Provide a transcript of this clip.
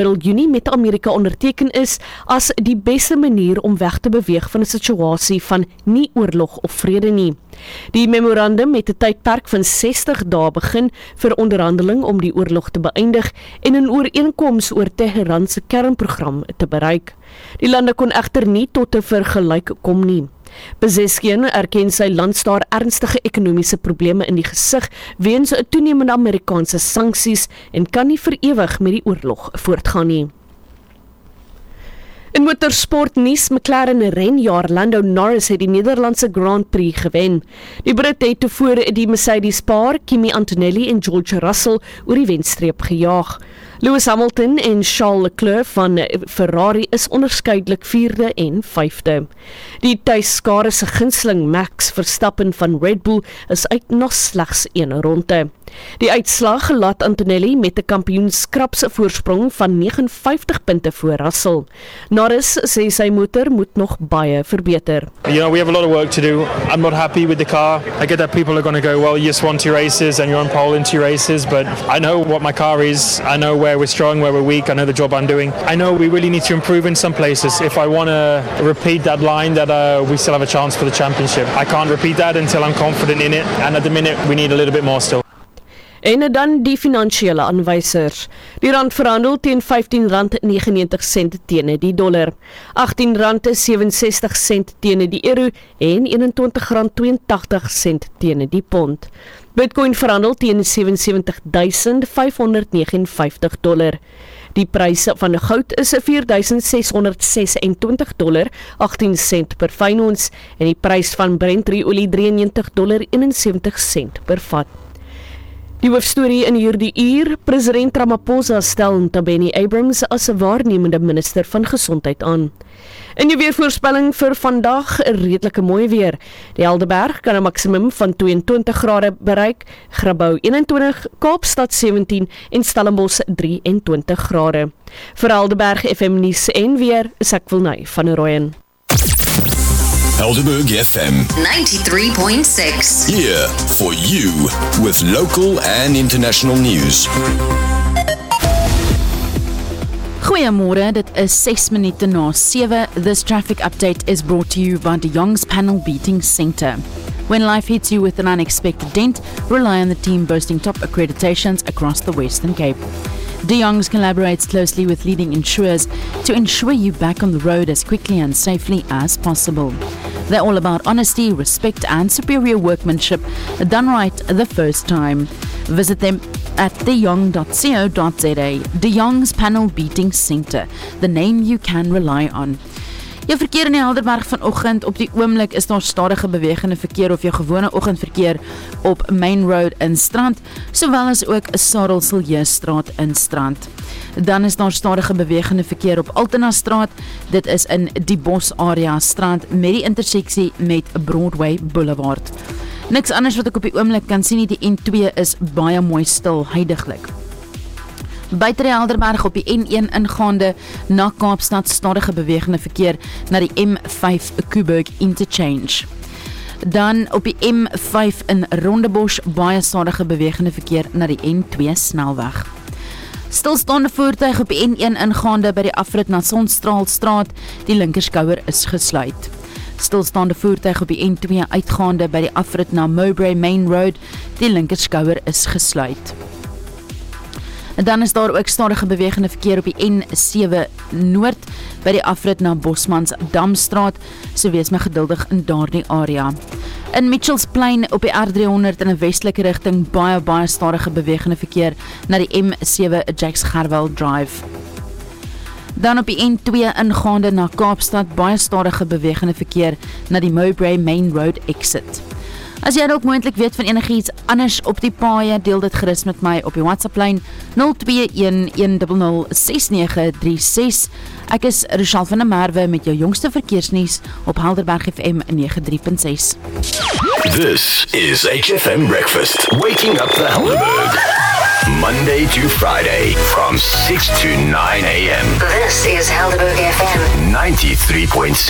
Junie met Amerika onderteken is as die beste manier om weg te beweeg van 'n situasie van nie oorlog of vrede nie. Die memorandum met 'n tydperk van 60 dae begin vir onderhandeling om die oorlog te beëindig en 'n ooreenkoms oor Teheran se kernprogram te bereik. Die lande kon egter nie tot 'n vergelyk kom nie. Pezeshkian erken sy land staar ernstige ekonomiese probleme in die gesig weens 'n toenemende Amerikaanse sanksies en kan nie vir ewig met die oorlog voortgaan nie. In motorsportnuus, McLaren renjaer Lando Norris het die Nederlandse Grand Prix gewen. Die Brit het tevore die Mercedes-paar Kimi Antonelli en George Russell oor die wenstreep gejaag. Lewis Hamilton en Charles Leclerc van Ferrari is onderskeidelik 4de en 5de. Die tuisskare se gunsteling Max Verstappen van Red Bull is uit nog slegs 1 ronde. Die uitslag laat Antonelli met 'n kampioenskrapse voorsprong van 59 punte voor Russell. Norris sê sy motor moet nog baie verbeter. You know, we have a lot of work to do. I'm not happy with the car. I get that people are going to go, well, you just won 2 races and you're on pole in 2 races, but I know what my car is. I know where we're strong, where we're weak. I know the job I'm doing. I know we really need to improve in some places. If I want to repeat that line that we still have a chance for the championship, I can't repeat that until I'm confident in it. And at the minute, we need a little bit more still. En dan die finansiële aanwysers. Die rand verhandel teen R15.99 teen die dollar, R18.67 teen die euro en R21.82 teen die pond. Bitcoin verhandel teen $77,559. Die prys van goud is $4,626 per fyn ons en die prys van Brent olie $93.71 per vat. Die hoofstorie in hierdie uur, president Ramaphosa stel Ntabeni Abrams as 'n waarnemende minister van gesondheid aan. In die weervoorspelling vir vandag, 'n redelike mooi weer. Die Helderberg kan 'n maksimum van 22 grade bereik, Grabouw 21, Kaapstad 17 en Stellenbosch 23 grade. Vir Helderberg FM nuus en weer, is ek Wilnay van der Rooyen. Helderberg FM 93.6. here for you with local and international news. Goeiemôre, dit is 6 minute na 7. This traffic update is brought to you by De Jong's Panel Beating Centre. When life hits you with an unexpected dent, rely on the team boasting top accreditations across the Western Cape. De Jong's collaborates closely with leading insurers to ensure you back on the road as quickly and safely as possible. They're all about honesty, respect and superior workmanship done right the first time. Visit them at dejong.co.za. De Jong's Panel Beating Centre, the name you can rely on. Jou verkeer in die Helderberg vanoggend, op die oomblik is daar stadige bewegende verkeer of jou gewone oggendverkeer op Main Road in Strand, sowel as ook 'n Sarel-Silje-straat in Strand. Dan is daar stadige bewegende verkeer op Altena Straat, dit is in die Bos area Strand met die interseksie met Broadway Boulevard. Niks anders wat ek op die oomblik kan sien nie, die N2 is baie mooi stil huidiglik. Buite die Helderberg op die N1 ingaande na Kaapstad stadige bewegende verkeer na die M5 Kuiberg Interchange. Dan op die M5 in Rondebosch baie stadige bewegende verkeer na die N2 snelweg. Stilstaande voertuig op die N1 ingaande by die afrit na Sonstraalstraat, die linkerskouer is gesluit. Stilstaande voertuig op die N2 uitgaande by die afrit na Mowbray Main Road, die linkerskouer is gesluit. En dan is daar ook stadige bewegende verkeer op die N7 Noord by die afrit na Bosmans Damstraat, so wees my geduldig in daardie area. In Mitchells Plain op die R300 in 'n westelike rigting baie stadige bewegende verkeer na die M7 Jacques Gerwel Drive. Dan op die N2 ingaande na Kaapstad baie stadige bewegende verkeer na die Mowbray Main Road exit. As jy ook moontlik weet van enigiets anders op die paaie, deel dit gerus met my op die WhatsApp-lyn 0211006936. Ek is Rochelle van der Merwe met jou jongste verkeersnuus op Helderberg FM 93.6. This is HFM Breakfast, waking up the Helderberg. Monday to Friday from 6 to 9 a.m. This is Helderberg FM 93.6.